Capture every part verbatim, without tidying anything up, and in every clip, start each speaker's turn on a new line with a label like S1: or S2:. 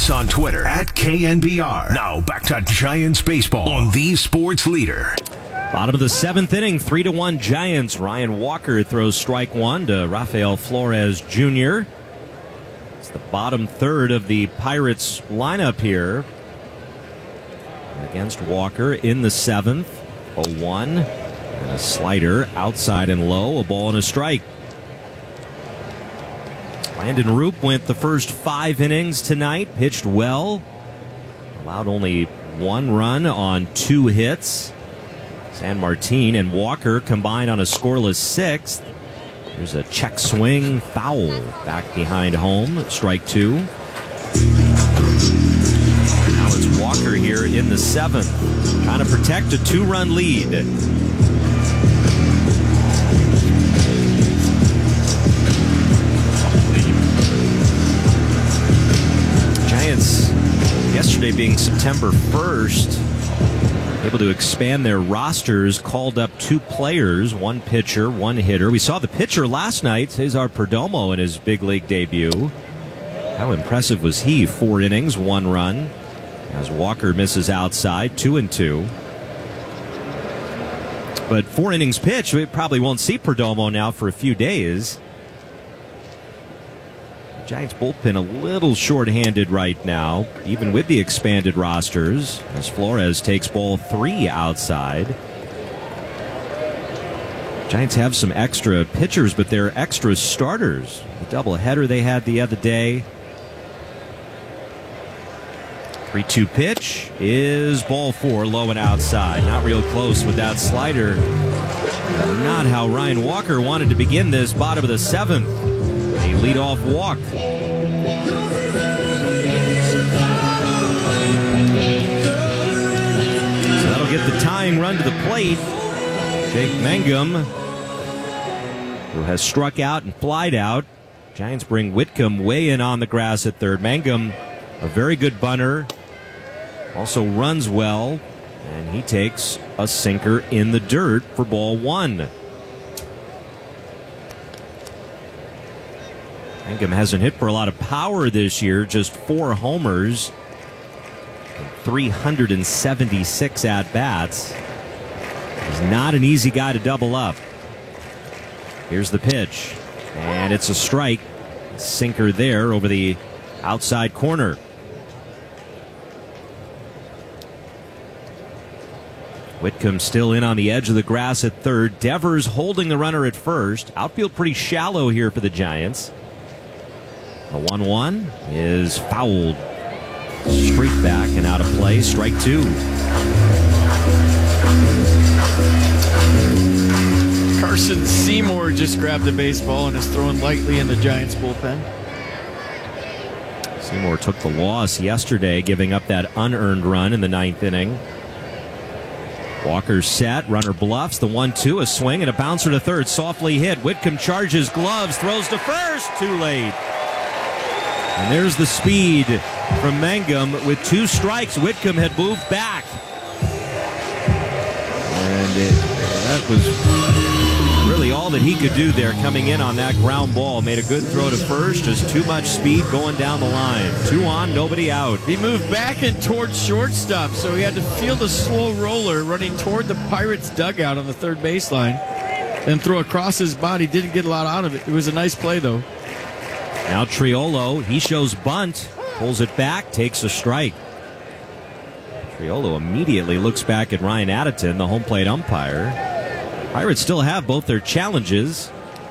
S1: us on Twitter at K N B R. Now back to Giants baseball on the Sports Leader.
S2: Bottom of the seventh inning, three to one Giants. Ryan Walker throws strike one to Rafael Flores Junior It's the bottom third of the Pirates lineup here. Against Walker in the seventh. oh one. And a slider outside and low. A ball and a strike. Landon Roop went the first five innings tonight. Pitched well. Allowed only one run on two hits. San Martin and Walker combined on a scoreless sixth. There's a check swing foul back behind home. Strike two. Now it's Walker here in the seventh, trying to protect a two-run lead. Giants, yesterday being September first, able to expand their rosters, called up two players, one pitcher, one hitter. We saw the pitcher last night, Cesar Perdomo, in his big league debut. How impressive was he? Four innings, one run. As Walker misses outside, two and two. But four innings pitched, we probably won't see Perdomo now for a few days. Giants bullpen a little short-handed right now, even with the expanded rosters, as Flores takes ball three outside. Giants have some extra pitchers, but they're extra starters. The doubleheader they had the other day. three two pitch is ball four, low and outside. Not real close with that slider. Not how Ryan Walker wanted to begin this bottom of the seventh. A leadoff walk. So that'll get the tying run to the plate. Jake Mangum, who has struck out and flied out. Giants bring Whitcomb way in on the grass at third. Mangum, a very good bunter, also runs well, and he takes a sinker in the dirt for ball one. Mangum hasn't hit for a lot of power this year, just four homers, and three hundred seventy-six at-bats. He's not an easy guy to double up. Here's the pitch, and it's a strike. Sinker there over the outside corner. Whitcomb still in on the edge of the grass at third. Devers holding the runner at first. Outfield pretty shallow here for the Giants. The one one is fouled. Straight back and out of play. Strike two.
S3: Carson Seymour just grabbed the baseball and is throwing lightly in the Giants bullpen.
S2: Seymour took the loss yesterday, giving up that unearned run in the ninth inning. Walker's set, runner bluffs, the one two, a swing and a bouncer to third, softly hit. Whitcomb charges gloves, throws to first, too late. And there's the speed from Mangum with two strikes. Whitcomb had moved back. And it, that was really all that he could do there, coming in on that ground ball. Made a good throw to first, just too much speed going down the line. Two on, nobody out.
S3: He moved back and towards shortstop, so he had to field a slow roller running toward the Pirates dugout on the third baseline and throw across his body. Didn't get a lot out of it. It was a nice play, though.
S2: Now Triolo, he shows bunt, pulls it back, takes a strike. Triolo immediately looks back at Ryan Addington, the home plate umpire. Pirates still have both their challenges.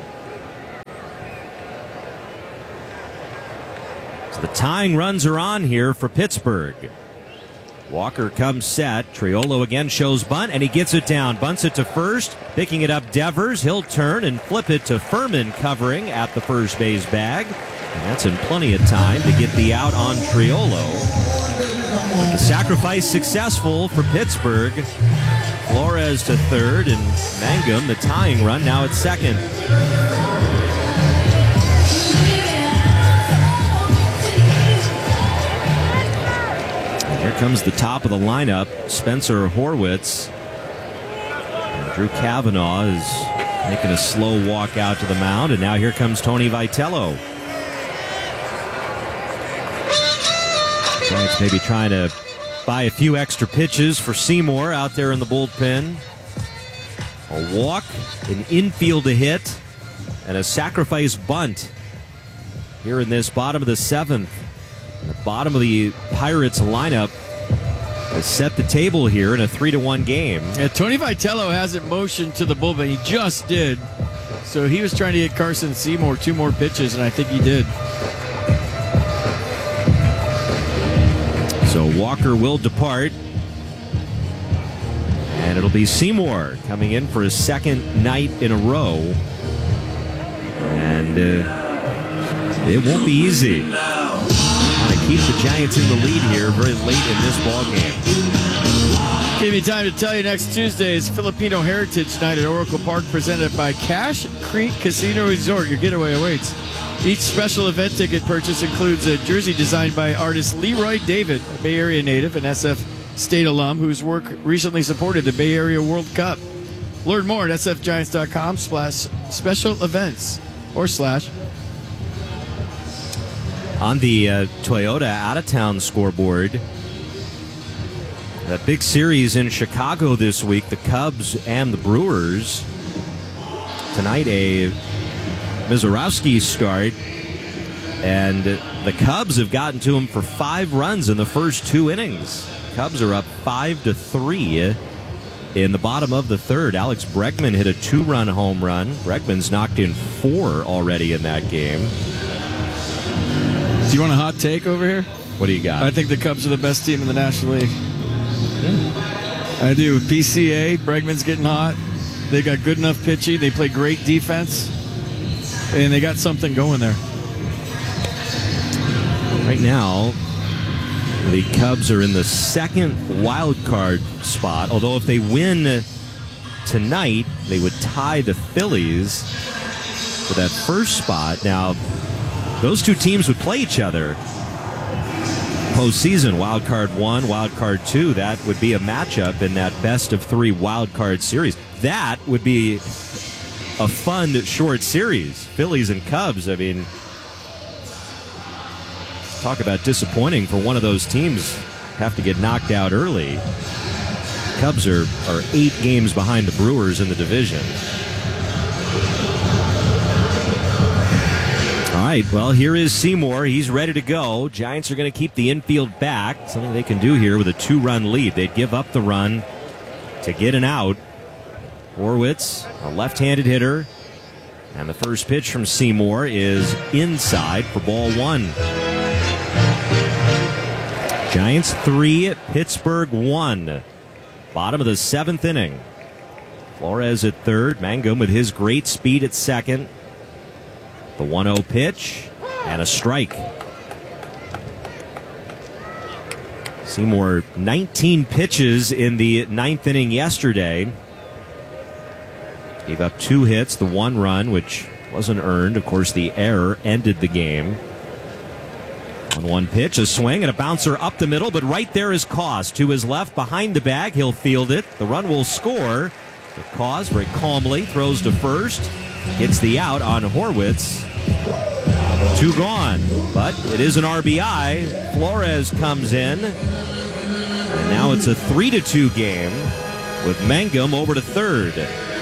S2: So the tying runs are on here for Pittsburgh. Walker comes set. Triolo again shows bunt, and he gets it down. Bunts it to first. Picking it up, Devers. He'll turn and flip it to Furman, covering at the first base bag. And that's in plenty of time to get the out on Triolo. But the sacrifice successful for Pittsburgh. Flores to third, and Mangum, the tying run, now at second. Here comes the top of the lineup, Spencer Horwitz. And Drew Cavanaugh is making a slow walk out to the mound, and now here comes Tony Vitello. Giants maybe trying to buy a few extra pitches for Seymour out there in the bullpen. A walk, an infield to hit, and a sacrifice bunt here in this bottom of the seventh. The bottom of the Pirates lineup has set the table here in a three to one game.
S3: Yeah, Tony Vitello hasn't motioned to the bullpen. He just did. So he was trying to get Carson Seymour two more pitches, and I think he did.
S2: So Walker will depart. And it'll be Seymour coming in for his second night in a row. And uh, it won't be easy. Trying to keep the Giants in the lead here very late in this ball game.
S3: Give me time to tell you, next Tuesday is Filipino Heritage Night at Oracle Park, presented by Cache Creek Casino Resort. Your getaway awaits. Each special event ticket purchase includes a jersey designed by artist Leroy David, a Bay Area native and S F State alum whose work recently supported the Bay Area World Cup. Learn more at s f giants dot com slash special events or slash.
S2: On the uh, Toyota out-of-town scoreboard, that big series in Chicago this week, the Cubs and the Brewers. Tonight, a Mizorowski start, and the Cubs have gotten to him for five runs in the first two innings. Cubs are up five to three in the bottom of the third. Alex Bregman hit a two-run home run. Bregman's knocked in four already in that game.
S3: Do you want a hot take over here?
S2: What do you got?
S3: I think the Cubs are the best team in the National League.
S2: Hmm.
S3: I do. P C A, Bregman's getting hot. They got good enough pitching. They play great defense. And they got something going there.
S2: Right now, the Cubs are in the second wild card spot, although if they win tonight, they would tie the Phillies for that first spot. Now, those two teams would play each other postseason. Wild card one, wild card two. That would be a matchup in that best of three wild card series. That would be a fun short series. Phillies and Cubs. I mean, talk about disappointing for one of those teams have to get knocked out early. Cubs are, are eight games behind the Brewers in the division. All right, well, here is Seymour. He's ready to go. Giants are going to keep the infield back, something they can do here with a two-run lead. They'd give up the run to get an out. Horwitz, a left-handed hitter, and the first pitch from Seymour is inside for ball one. Giants three, Pittsburgh one. Bottom of the seventh inning. Flores at third, Mangum with his great speed at second. The one oh pitch, and a strike. Seymour, nineteen pitches in the ninth inning yesterday. Gave up two hits, the one run, which wasn't earned. Of course, the error ended the game. On one pitch, a swing and a bouncer up the middle, but right there is Cause to his left behind the bag. He'll field it. The run will score. But Cause very calmly throws to first. Gets the out on Horwitz. Two gone, but it is an R B I. Flores comes in. And now it's a three to two game with Mangum over to third.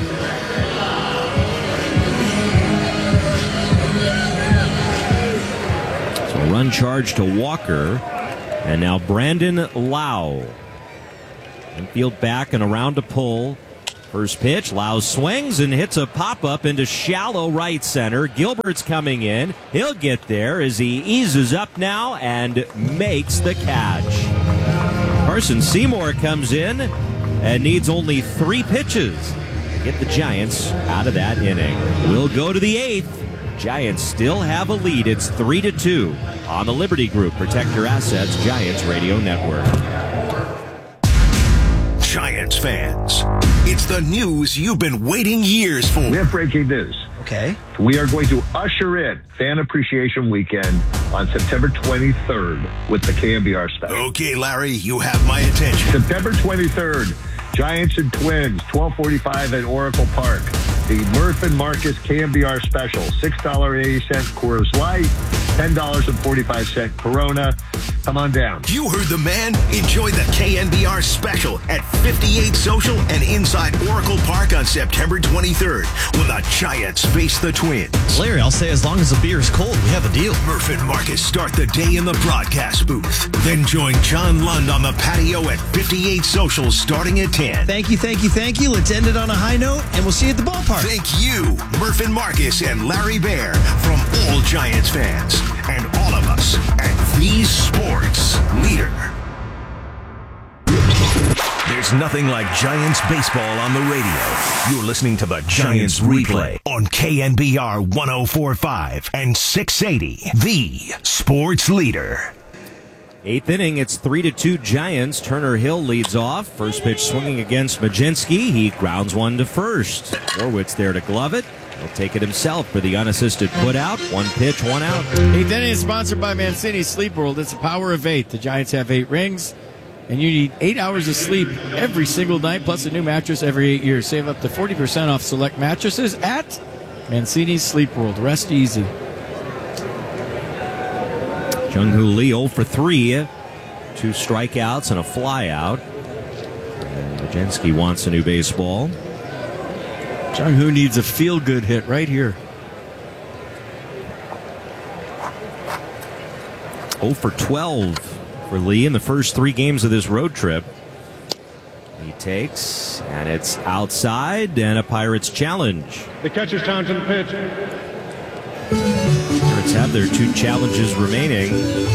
S2: So run charge to Walker. And now Brandon Lau. Infield back and around to pull. First pitch, Lau swings and hits a pop-up into shallow right center. Gilbert's coming in. He'll get there as he eases up now and makes the catch. Carson Seymour comes in and needs only three pitches to get the Giants out of that inning. We'll go to the eighth. Giants still have a lead. It's three to two on the Liberty Group. Protect your assets, Giants Radio Network.
S1: Giants fans, it's the news you've been waiting years for.
S4: We have breaking news.
S5: Okay.
S4: We are going to usher in Fan Appreciation Weekend on September twenty-third with the K N B R special.
S1: Okay, Larry, you have my attention.
S4: September twenty-third, Giants and Twins, twelve forty-five at Oracle Park. The Murph and Marcus K N B R special, six dollars and eighty cents Coors Light, ten dollars and forty-five cents Corona. Come on down.
S1: You heard the man. Enjoy the K N B R special at fifty-eight Social and inside Oracle Park on September twenty-third when the Giants face the Twins.
S5: Larry, I'll say as long as the beer is cold, we have a deal.
S1: Murph and Marcus start the day in the broadcast booth. Then join John Lund on the patio at fifty-eight Social starting at ten.
S5: Thank you, thank you, thank you. Let's end it on a high note, and we'll see you at the ballpark.
S1: Thank you, Murph and Marcus and Larry Bear, from all Giants fans and all of us at the Sports Leader. There's nothing like Giants baseball on the radio. You're listening to the Giants replay on K N B R one oh four point five and six eighty, the Sports Leader.
S2: Eighth inning, it's three to two Giants. Turner Hill leads off. First pitch swinging against Majinski. He grounds one to first. Horwitz there to glove it. He'll take it himself for the unassisted putout. One pitch, one out.
S3: Eighth inning is sponsored by Mancini Sleep World. It's the power of eight. The Giants have eight rings, and you need eight hours of sleep every single night, plus a new mattress every eight years. Save up to forty percent off select mattresses at Mancini Sleep World. Rest easy.
S2: Jung-Hoo Lee oh for three. Two strikeouts and a flyout. And Majinski wants a new baseball.
S3: Jung-Hoo needs a feel-good hit right here.
S2: oh for twelve for Lee in the first three games of this road trip. He takes, and it's outside, and a Pirates challenge.
S6: The catcher's time to the pitch.
S2: Pirates have their two challenges remaining.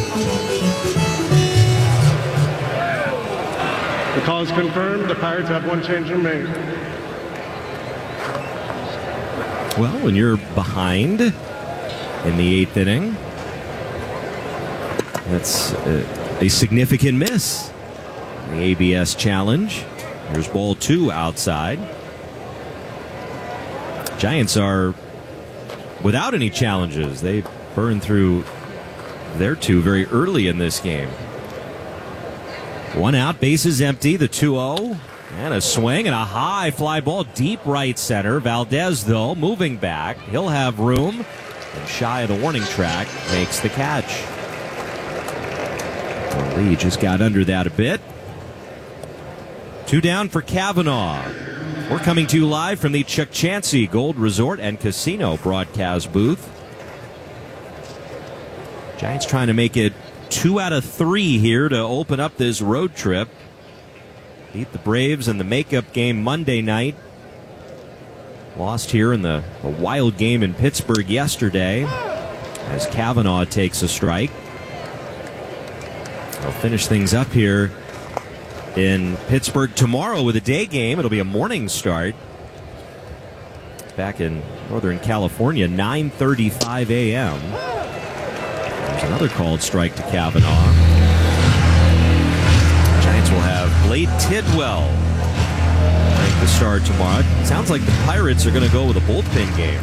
S6: The call is confirmed. The Pirates have one change remaining.
S2: Well, when you're behind in the eighth inning, that's a, a significant miss. The A B S challenge. Here's ball two outside. Giants are without any challenges. They burned through their two very early in this game. One out, bases empty, the two oh. And a swing and a high fly ball deep right center. Valdez, though, moving back. He'll have room. And shy of the warning track, makes the catch. Well, Lee just got under that a bit. Two down for Kavanaugh. We're coming to you live from the Chuck Chansey Gold Resort and Casino broadcast booth. Giants trying to make it two out of three here to open up this road trip. Beat the Braves in the makeup game Monday night. Lost here in the, the wild game in Pittsburgh yesterday as Kavanaugh takes a strike. They'll finish things up here in Pittsburgh tomorrow with a day game. It'll be a morning start. Back in Northern California, nine thirty-five a m There's another called strike to Kavanaugh. Giants will have Blade Tidwell make the start tomorrow. It sounds like the Pirates are going to go with a bullpen game.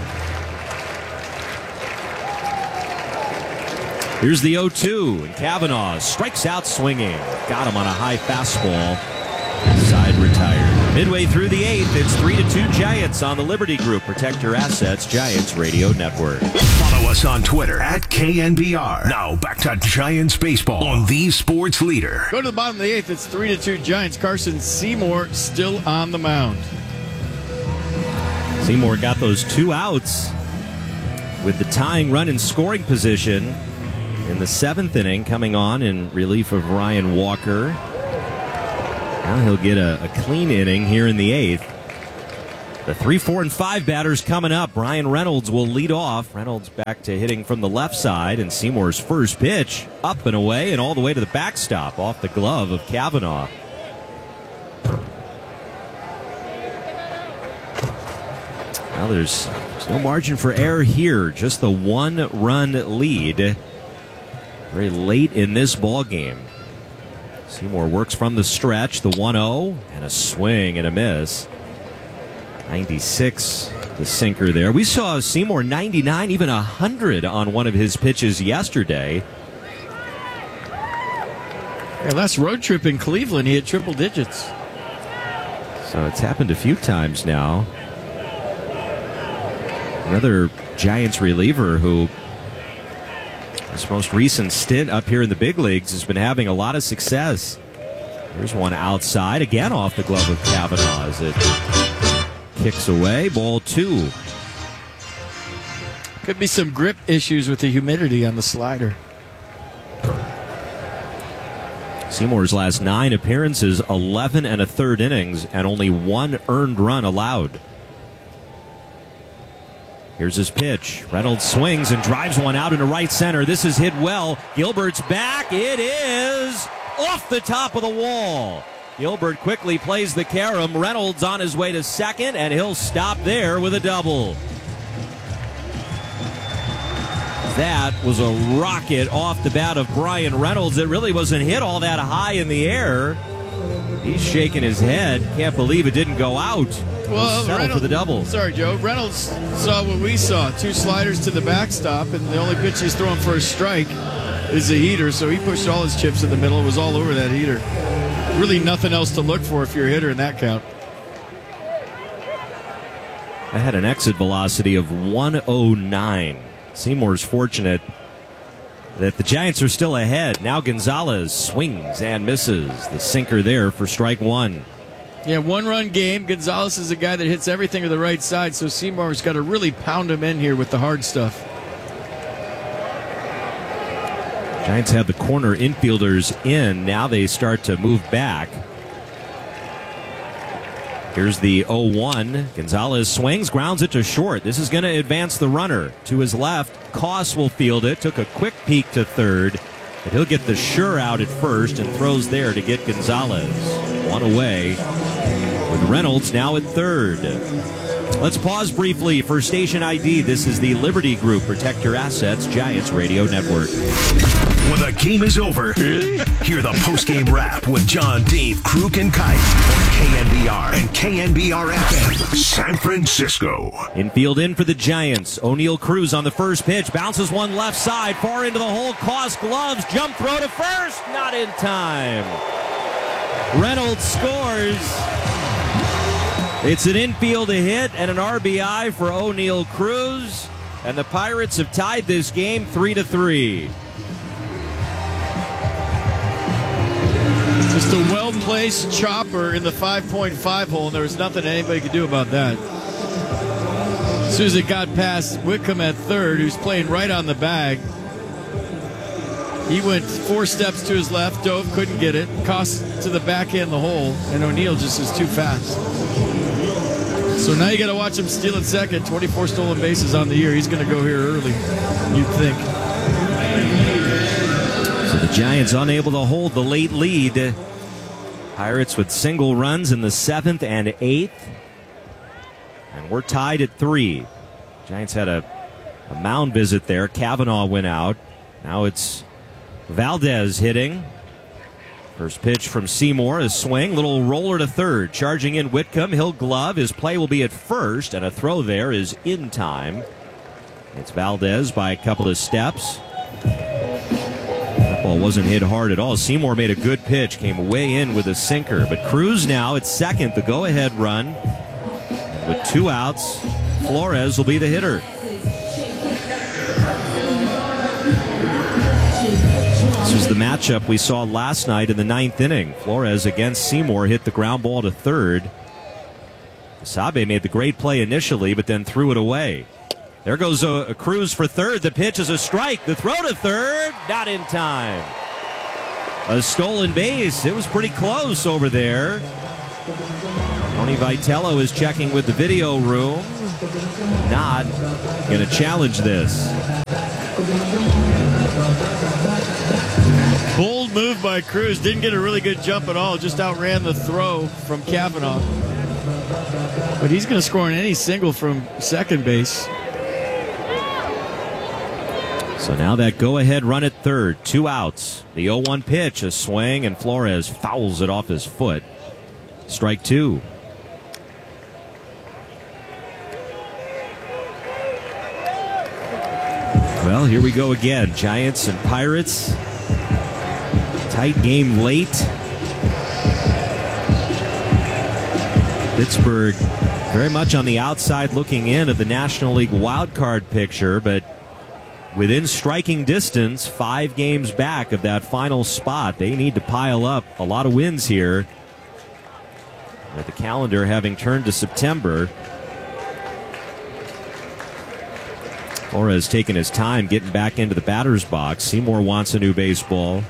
S2: Here's the oh two, and Kavanaugh strikes out swinging. Got him on a high fastball. Side retired. Midway through the eighth, it's three to two Giants on the Liberty Group. Protect your assets, Giants Radio Network.
S1: Follow us on Twitter at K N B R. Now back to Giants baseball on the Sports Leader.
S3: Go to the bottom of the eighth. It's three to two Giants. Carson Seymour still on the mound.
S2: Seymour got those two outs with the tying run in scoring position in the seventh inning, coming on in relief of Ryan Walker. Now he'll get a, a clean inning here in the eighth. The three, four, and five batters coming up. Brian Reynolds will lead off. Reynolds back to hitting from the left side, and Seymour's first pitch up and away and all the way to the backstop off the glove of Kavanaugh. Well, there's, there's no margin for error here. Just the one-run lead very late in this ball game. Seymour works from the stretch, the one oh, and a swing and a miss. ninety-six, the sinker there. We saw Seymour ninety-nine, even one hundred on one of his pitches yesterday.
S3: Yeah, last road trip in Cleveland, he had triple digits.
S2: So it's happened a few times now. Another Giants reliever who This most recent stint up here in the big leagues has been having a lot of success. Here's one outside, again off the glove of Cavanaugh as it kicks away. Ball two.
S3: Could be some grip issues with the humidity on the slider.
S2: Seymour's last nine appearances, eleven and a third innings, and only one earned run allowed. Here's his pitch. Reynolds swings and drives one out into right center. This is hit well. Gilbert's back. It is off the top of the wall. Gilbert quickly plays the carom. Reynolds on his way to second, and he'll stop there with a double. That was a rocket off the bat of Brian Reynolds. It really wasn't hit all that high in the air. He's shaking his head. Can't believe it didn't go out.
S3: Well,
S2: settled
S3: Reynolds,
S2: for the double.
S3: Sorry, Joe. Reynolds saw what we saw. Two sliders to the backstop, and the only pitch he's throwing for a strike is a heater, so he pushed all his chips in the middle. It was all over that heater. Really nothing else to look for if you're a hitter in that count.
S2: I had an exit velocity of one oh nine. Seymour's fortunate that the Giants are still ahead. Now Gonzalez swings and misses. The sinker there for strike one.
S3: Yeah, one-run game. Gonzalez is a guy that hits everything to the right side, so Seymour's got to really pound him in here with the hard stuff.
S2: Giants have the corner infielders in. Now they start to move back. Here's the oh one. Gonzalez swings, grounds it to short. This is going to advance the runner to his left. Koss will field it. Took a quick peek to third. But he'll get the sure out at first and throws there to get Gonzalez. One away with Reynolds now at third. Let's pause briefly for station I D. This is the Liberty Group. Protect your assets. Giants Radio Network.
S1: When the game is over, hear the post-game wrap with John, Dave, Kruk, and Kite on K N B R and K N B R F M, San Francisco.
S2: Infield in for the Giants. O'Neill Cruz on the first pitch. Bounces one left side. Far into the hole. Koss gloves. Jump throw to first. Not in time. Reynolds scores. It's an infield hit and an R B I for O'Neill Cruz. And the Pirates have tied this game three to three.
S3: Just a well-placed chopper in the five point five hole, and there was nothing anybody could do about that. As soon as it got past Whitcomb at third, who's playing right on the bag, he went four steps to his left, dove, couldn't get it, Koss to the back end of the hole, and O'Neill just is too fast. So now you got to watch him steal at second. twenty-four stolen bases on the year. He's going to go here early, you'd think.
S2: So the Giants unable to hold the late lead. Pirates with single runs in the seventh and eighth. And we're tied at three. Giants had a, a mound visit there. Cavanaugh went out. Now it's Valdez hitting. First pitch from Seymour, a swing, little roller to third. Charging in Whitcomb, he'll glove. His play will be at first, and a throw there is in time. It's Valdez by a couple of steps. That ball wasn't hit hard at all. Seymour made a good pitch, came way in with a sinker. But Cruz now at second, the go-ahead run. And with two outs, Flores will be the hitter. This is the matchup we saw last night in the ninth inning. Flores against Seymour hit the ground ball to third. Sabe made the great play initially, but then threw it away. There goes a, a Cruz for third. The pitch is a strike. The throw to third, not in time. A stolen base. It was pretty close over there. Tony Vitello is checking with the video room. Not going to challenge this.
S3: Bold move by Cruz. Didn't get a really good jump at all. Just outran the throw from Cavanaugh. But he's going to score on any single from second base.
S2: So now that go-ahead run at third. Two outs. The oh one pitch, a swing, and Flores fouls it off his foot. Strike two. Well, here we go again. Giants and Pirates. Tight game late. Pittsburgh very much on the outside looking in of the National League wild card picture, but within striking distance, five games back of that final spot. They need to pile up a lot of wins here. With the calendar having turned to September, Flores taking his time getting back into the batter's box. Seymour wants a new baseball.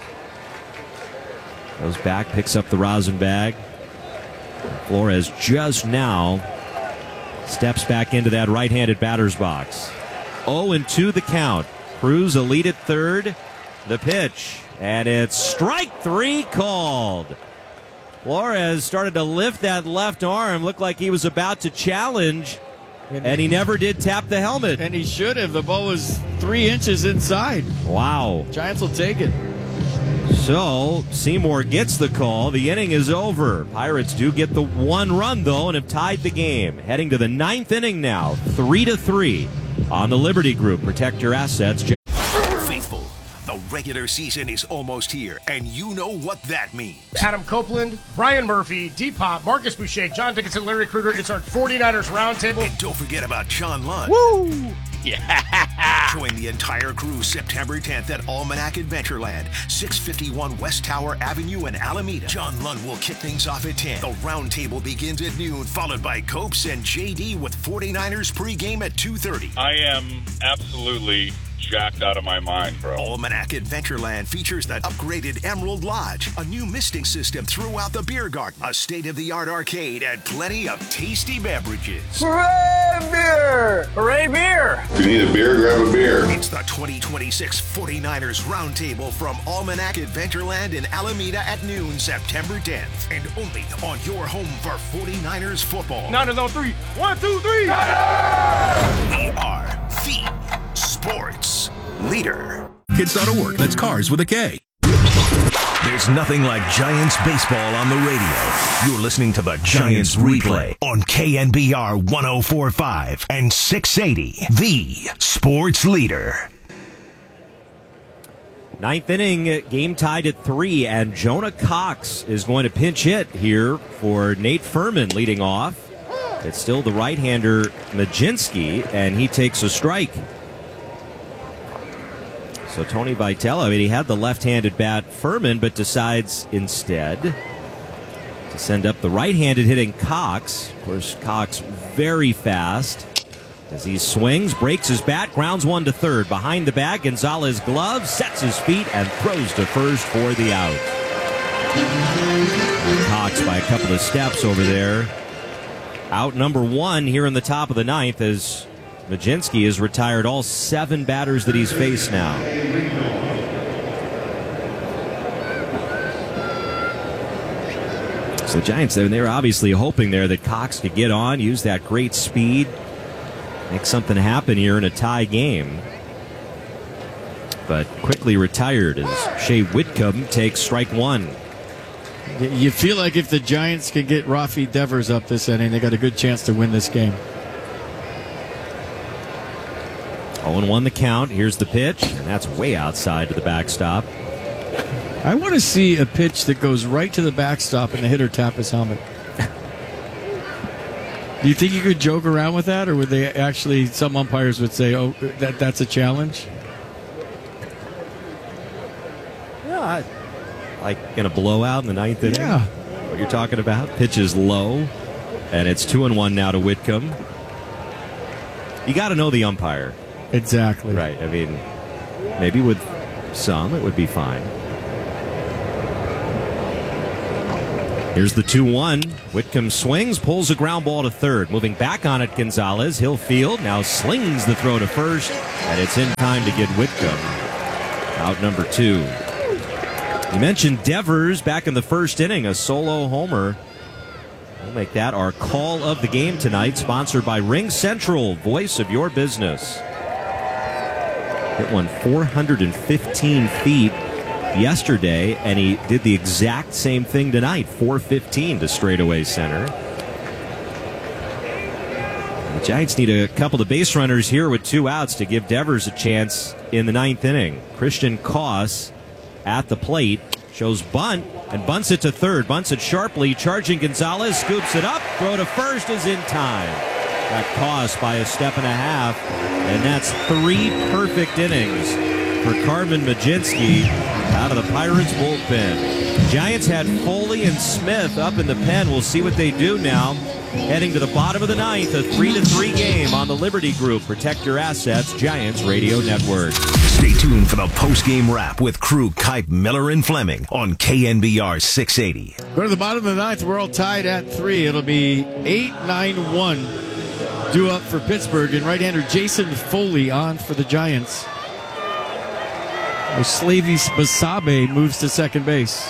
S2: Goes back, picks up the rosin bag. Flores just now steps back into that right-handed batter's box. oh and two the count. Cruz a lead at third. The pitch, and it's strike three called. Flores started to lift that left arm. Looked like he was about to challenge, and he never did tap the helmet.
S3: And he should have. The ball was three inches inside.
S2: Wow.
S3: Giants will take it.
S2: So Seymour gets the call. The inning is over. Pirates do get the one run, though, and have tied the game. Heading to the ninth inning now, three to three on the Liberty Group. Protect your assets.
S1: Faithful, the regular season is almost here, and you know what that means.
S7: Adam Copeland, Brian Murphy, D-Pop, Marcus Boucher, John Dickinson, Larry Krueger. It's our forty-niners Roundtable.
S1: And don't forget about John Lund.
S7: Woo!
S1: Yeah! Join the entire crew September tenth at Almanac Adventureland, six fifty-one West Tower Avenue in Alameda. John Lund will kick things off at ten. The Roundtable begins at noon, followed by Copes and J D with forty-niners pregame at two thirty.
S8: I am absolutely jacked out of my mind, bro.
S1: Almanac Adventureland features the upgraded Emerald Lodge, a new misting system throughout the beer garden, a state-of-the-art arcade, and plenty of tasty beverages.
S7: Hooray, beer! Hooray, beer!
S8: If you need a beer, grab a beer.
S1: It's the twenty twenty-six forty-niners Roundtable from Almanac Adventureland in Alameda at noon, September tenth. And only on your home for forty-niners football.
S7: Niners on three. One, two, three!
S1: We are the sports leader.
S9: Kids dot org. That's cars with a K.
S1: There's nothing like Giants baseball on the radio. You're listening to the Giants replay on K N B R one oh four point five and six eighty, the sports leader.
S2: Ninth inning, game tied at three, and Jonah Cox is going to pinch hit here for Nate Furman leading off. It's still the right-hander Majinski, and he takes a strike. So Tony Vitello, I mean, he had the left-handed bat Furman, but decides instead to send up the right-handed hitting Cox. Of course, Cox very fast as he swings, breaks his bat, grounds one to third. Behind the bag, Gonzalez gloves, sets his feet, and throws to first for the out. Cox by a couple of steps over there. Out number one here in the top of the ninth as Majinski has retired all seven batters that he's faced now. So the Giants, they were obviously hoping there that Cox could get on, use that great speed, make something happen here in a tie game. But quickly retired as Shea Whitcomb takes strike one.
S3: You feel like if the Giants can get Rafi Devers up this inning, they got a good chance to win this game.
S2: oh and one the count. Here's the pitch, and that's way outside to the backstop.
S3: I want to see a pitch that goes right to the backstop and the hitter tap his helmet. Do you think you could joke around with that, or would they actually, some umpires would say, oh, that that's a challenge?
S2: Yeah, I, like in a blowout in the ninth inning?
S3: Yeah.
S2: What you're talking about? Pitch is low, and it's two and one now to Whitcomb. You got to know the umpire.
S3: Exactly.
S2: Right. I mean, maybe with some it would be fine. Here's the two one. Whitcomb swings, pulls a ground ball to third. Moving back on it, Gonzalez. He'll field, now slings the throw to first, and it's in time to get Whitcomb. Out number two. You mentioned Devers back in the first inning, a solo homer. We'll make that our call of the game tonight, sponsored by Ring Central, voice of your business. Hit one four hundred fifteen feet yesterday, and he did the exact same thing tonight, four fifteen to straightaway center. The Giants need a couple of base runners here with two outs to give Devers a chance in the ninth inning. Christian Koss at the plate, shows bunt, and bunts it to third. Bunts it sharply, charging Gonzalez, scoops it up, throw to first is in time. got cost by a step and a half, and that's three perfect innings for Carmen Mlodzinski out of the Pirates bullpen. Giants had Foley and Smith up in the pen. We'll see what they do now. Heading to the bottom of the ninth, a three to three game on the Liberty Group. Protect your assets, Giants Radio Network.
S1: Stay tuned for the post-game wrap with crew Kipe, Miller, and Fleming on K N B R six eighty.
S3: Go to the bottom of the ninth. We're all tied at three. It'll be eight nine one due up for Pittsburgh. And right-hander Jason Foley on for the Giants. Slavy Basabe moves to second base.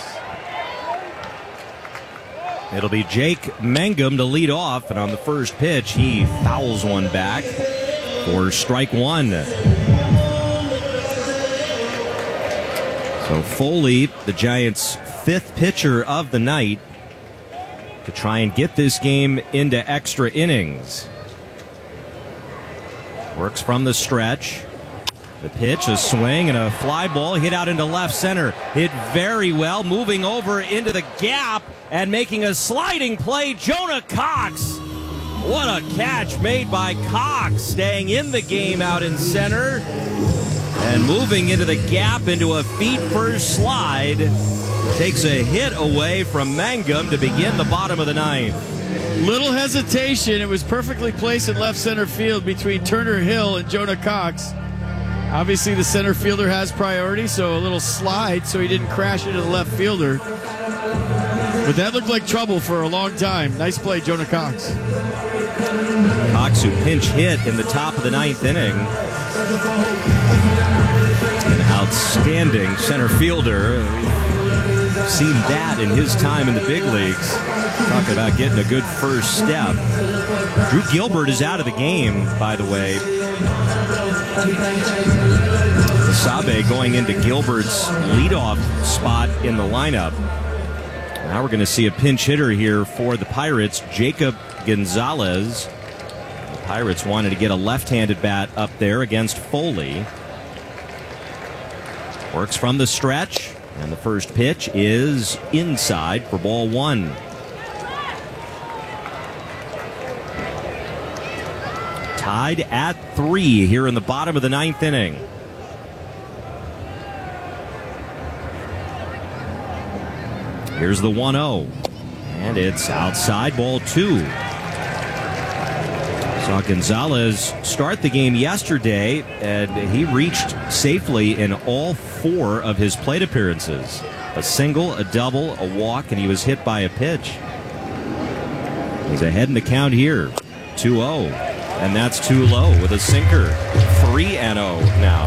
S2: It'll be Jake Mangum to lead off, and on the first pitch, he fouls one back for strike one. So Foley, the Giants' fifth pitcher of the night, to try and get this game into extra innings. Works from the stretch. The pitch, a swing, and a fly ball hit out into left center. Hit very well, moving over into the gap and making a sliding play, Jonah Cox. What a catch made by Cox, staying in the game out in center and moving into the gap into a feet-first slide. Takes a hit away from Mangum to begin the bottom of the ninth.
S3: Little hesitation. It was perfectly placed in left center field between Turner Hill and Jonah Cox. Obviously, the center fielder has priority, so a little slide so he didn't crash into the left fielder. But that looked like trouble for a long time. Nice play, Jonah Cox.
S2: Cox, who pinch hit in the top of the ninth inning. An outstanding center fielder. We've seen that in his time in the big leagues. Talk about getting a good first step. Drew Gilbert is out of the game, by the way. Sabe going into Gilbert's leadoff spot in the lineup. Now we're going to see a pinch hitter here for the Pirates, Jacob Gonzalez. The Pirates wanted to get a left-handed bat up there against Foley. Works from the stretch, and the first pitch is inside for ball one. Tied at three here in the bottom of the ninth inning. Here's the one oh, and it's outside, ball two. Saw Gonzalez start the game yesterday, and he reached safely in all four of his plate appearances. A single, a double, a walk, and he was hit by a pitch. He's ahead in the count here, two oh. And that's too low with a sinker. three and oh now.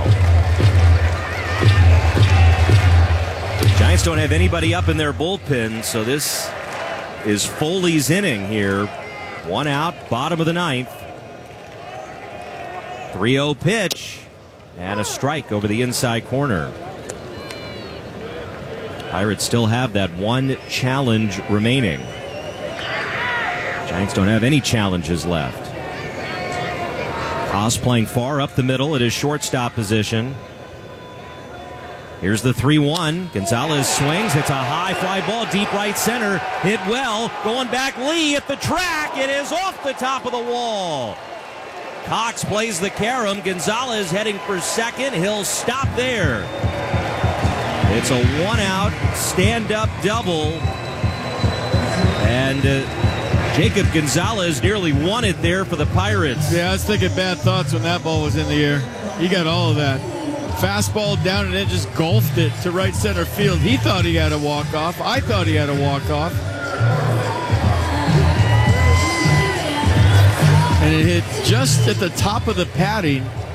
S2: Giants don't have anybody up in their bullpen, so this is Foley's inning here. One out, bottom of the ninth. three oh pitch, and a strike over the inside corner. Pirates still have that one challenge remaining. Giants don't have any challenges left. Haas playing far up the middle at his shortstop position. Here's the three one. Gonzalez swings. It's a high fly ball, deep right center. Hit well. Going back, Lee at the track. It is off the top of the wall. Cox plays the carom. Gonzalez heading for second. He'll stop there. It's a one-out, stand-up double. And uh, Jacob Gonzalez nearly won it there for the Pirates.
S3: Yeah, I was thinking bad thoughts when that ball was in the air. He got all of that. Fastball down and then just golfed it to right center field. He thought he had a walk-off. I thought he had a walk-off. And it hit just at the top of the padding